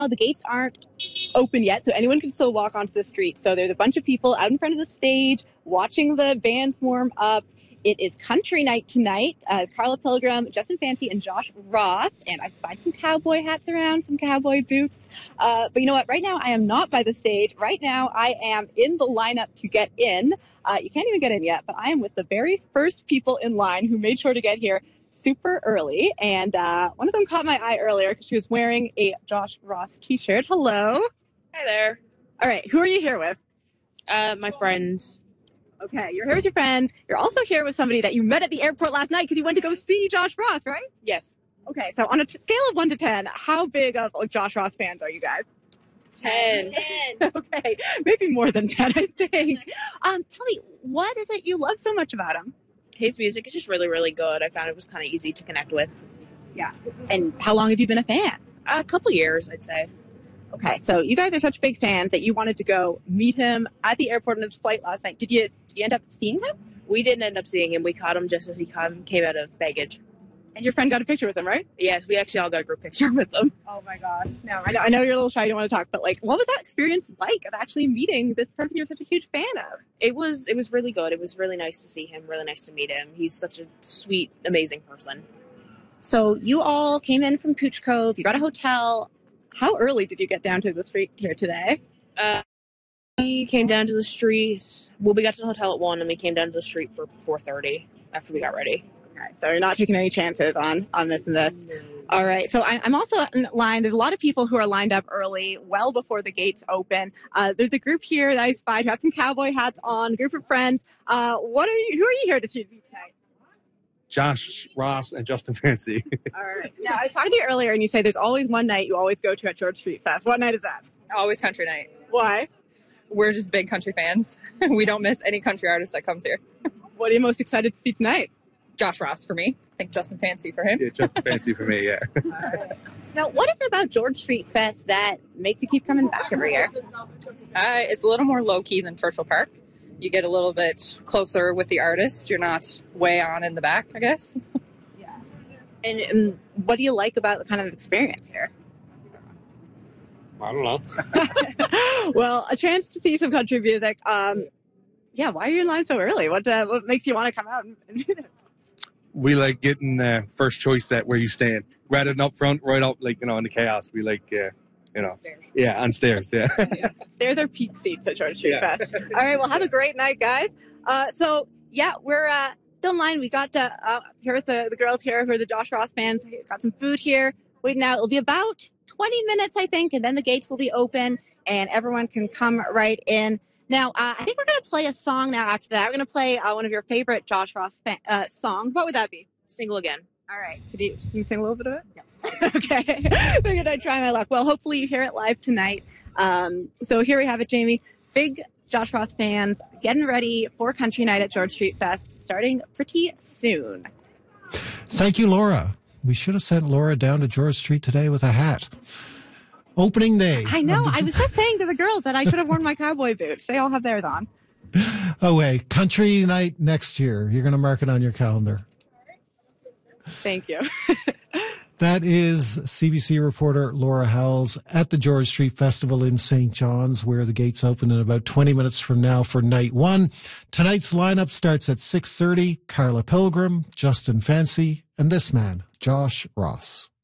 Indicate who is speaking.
Speaker 1: The gates aren't open yet, so anyone can still walk onto the street. So there's a bunch of people out in front of the stage watching the bands warm up. It is country night tonight. It's Carla Pilgrim, Justin Fancy, and Josh Ross. And I spied some cowboy hats around, some cowboy boots. But you know what? Right now, I am not by the stage. Right now, I am in the lineup to get in. You can't even get in yet, but I am with the very first people in line who made sure to get here super early. And one of them caught my eye earlier because she was wearing a Josh Ross t-shirt. Hello.
Speaker 2: Hi there.
Speaker 1: All right. Who are you here with?
Speaker 2: My friends.
Speaker 1: Okay, you're here with your friends. You're also here with somebody that you met at the airport last night because you went to go see Josh Ross, right?
Speaker 2: Yes.
Speaker 1: Okay, so on a scale of 1 to 10, how big of Josh Ross fans are you guys?
Speaker 2: 10.
Speaker 1: Okay, maybe more than 10, I think. Tell me, what is it you love so much about him?
Speaker 2: His music is just really, really good. I found it was kind of easy to connect with.
Speaker 1: Yeah. And how long have you been a fan?
Speaker 2: A couple years, I'd say.
Speaker 1: Okay, so you guys are such big fans that you wanted to go meet him at the airport on his flight last night. Did you end up seeing him?
Speaker 2: We didn't end up seeing him. We caught him just as he came out of baggage.
Speaker 1: And your friend got a picture with him, right?
Speaker 2: Yes, we actually all got a group picture with him.
Speaker 1: Oh my gosh. No, I know you're a little shy, you don't want to talk, but like, what was that experience like of actually meeting this person you're such a huge fan of?
Speaker 2: It was really good. It was really nice to see him, really nice to meet him. He's such a sweet, amazing person.
Speaker 1: So you all came in from Cooch Cove, you got a hotel. How early did you get down to the street here today?
Speaker 2: We came down to the street. Well, we got to the hotel at 1, and we came down to the street for 4:30 after we got ready.
Speaker 1: Okay, so you're not taking any chances on missing this. All right, so I'm also in line. There's a lot of people who are lined up early, well before the gates open. There's a group here that I spied who have some cowboy hats on, a group of friends. Who are you here to see tonight?
Speaker 3: Josh Ross and Justin Fancy.
Speaker 1: All right. Now, I was talking to you earlier, and you say there's always one night you always go to at George Street Fest. What night is that?
Speaker 4: Always country night.
Speaker 1: Why?
Speaker 4: We're just big country fans. We don't miss any country artist that comes here.
Speaker 1: What are you most excited to see tonight?
Speaker 4: Josh Ross for me. I think Justin Fancy for him.
Speaker 3: Yeah, Justin Fancy for me, yeah.
Speaker 1: Now, what is it about George Street Fest that makes you keep coming back every year?
Speaker 4: It's a little more low-key than Churchill Park. You get a little bit closer with the artist. You're not way on in the back, I guess.
Speaker 1: Yeah. And what do you like about the kind of experience here?
Speaker 3: I don't know.
Speaker 1: Well, a chance to see some country music. Yeah, why are you in line so early? What makes you want to come out and do this?
Speaker 3: We like getting first choice at where you stand. Rather than up front, right up, like, in the chaos. We like,
Speaker 4: Stairs.
Speaker 3: yeah, on stairs, yeah.
Speaker 1: Stairs are peak seats at George Street Fest. All right, well, have a great night, guys. So, yeah, we're still in line. We got here with the girls here who are the Josh Ross fans. Got some food here. Waiting out. It'll be about 20 minutes, I think, and then the gates will be open, and everyone can come right in. Now, I think we're going to play a song now after that. We're going to play one of your favorite Josh Ross songs. What would that be?
Speaker 2: Single Again.
Speaker 1: All right. Can you sing a little bit of it? Yeah. Okay. Figured I'd try my luck. Well, hopefully you hear it live tonight. So here we have it, Jamie. Big Josh Ross fans getting ready for Country Night at George Street Fest starting pretty soon.
Speaker 5: Thank you, Laura. We should have sent Laura down to George Street today with a hat. Opening day.
Speaker 1: I know. I was just saying to the girls that I should have worn my cowboy boots. They all have theirs on.
Speaker 5: Oh, wait. Country night next year. You're going to mark it on your calendar.
Speaker 1: Thank you.
Speaker 5: That is CBC reporter Laura Howells at the George Street Festival in St. John's, where the gates open in about 20 minutes from now for night one. Tonight's lineup starts at 6:30. Carla Pilgrim, Justin Fancy, and this man, Josh Ross.